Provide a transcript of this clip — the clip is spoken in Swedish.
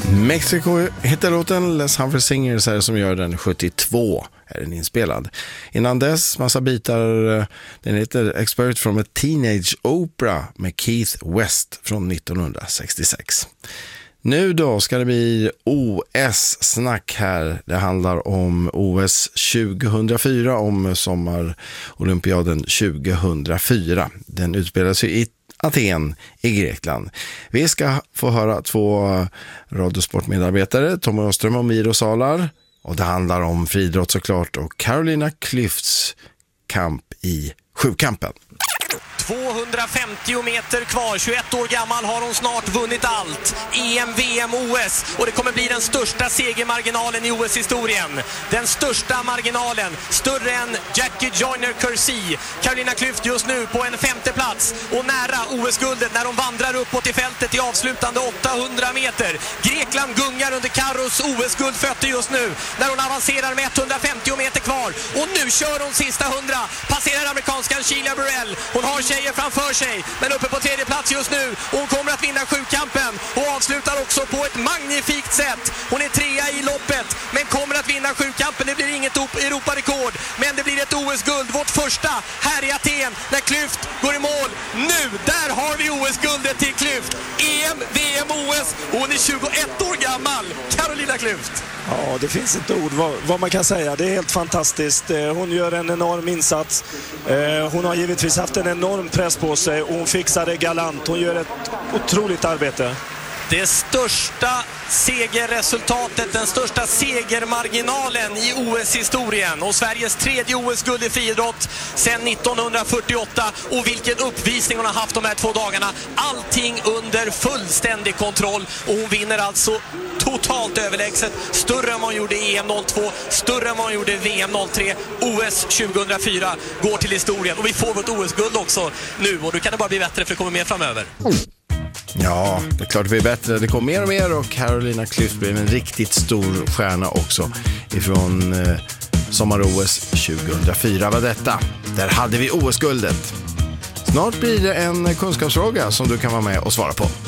Mexico heter låten, Les Humphrey Singers är det som gör den. 72 är den inspelad. Innan dess massa bitar, den heter Expert from a Teenage Opera med Keith West från 1966. Nu då ska det bli OS-snack här. Det handlar om OS 2004, om sommarolympiaden 2004. Den utspelas ju i Aten i Grekland. Vi ska få höra två radiosportmedarbetare, Tommy Åström och Miro Salar. Och det handlar om friidrott såklart och Carolina Klüfts kamp i sjukampen. 250 meter kvar, 21 år gammal har hon snart vunnit allt. EM, VM, OS, och det kommer bli den största segermarginalen i OS-historien. Den största marginalen, större än Jackie Joyner-Kersee. Carolina Klüft just nu på en femte plats och nära OS-guldet när hon vandrar uppåt i fältet i avslutande 800 meter. Grekland gungar under Carros OS-guldfötter just nu när hon avancerar med 150 meter kvar. Och nu kör hon sista 100, passerar amerikanskan Sheila Burrell. Hon har tjejer framför sig, men uppe på tredje plats just nu. Hon kommer att vinna sjukampen och avslutar också på ett magnifikt sätt. Hon är trea i loppet, men kommer att vinna sjukampen. Det blir inget Europarekord, men det blir ett OS-guld. Vårt första här i Aten när Klüft går i mål. Nu, där har vi OS-guldet till Klüft. EM, VM, OS. Hon är 21 år gammal, Carolina Klüft. Ja, det finns inte ord vad man kan säga. Det är helt fantastiskt. Hon gör en enorm insats. Hon har givetvis haft en enorm press på sig och hon fixar det galant. Hon gör ett otroligt arbete. Det största segerresultatet, den största segermarginalen i OS-historien och Sveriges tredje OS-guld i friidrott sedan 1948. Och vilken uppvisning hon har haft de här 2 dagarna. Allting under fullständig kontroll och hon vinner alltså totalt överlägset. Större än man gjorde i EM 02, större än man gjorde i VM 03. OS 2004 går till historien och vi får vårt OS-guld också nu och då kan det bara bli bättre för det kommer mer framöver. Ja, det är klart det blir bättre. Det kommer mer och mer och Carolina Klüft blev en riktigt stor stjärna också ifrån sommar-OS 2004 var detta. Där hade vi OS-guldet. Snart blir det en kunskapsfråga som du kan vara med och svara på.